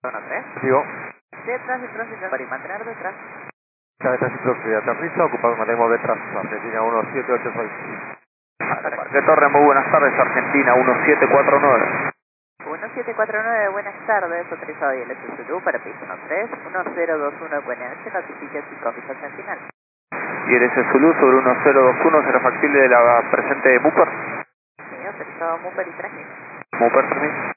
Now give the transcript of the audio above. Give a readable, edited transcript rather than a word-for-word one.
3. Digo, Detrás, para y mantener detrás. cabeza sin proximidad, aterriza, ocupado, mantenemos detrás, Argentina 1786. Parque Torre, muy buenas tardes, Argentina 1749. 1749, buenas tardes, autorizado y el Zulu para piso 13, 1021 QNH, notificación y confirmación final. Y el Zulu sobre 1021, ¿será factible de la presente Mupper? Sí, autorizado Mumber y 3000. Mupper 3000.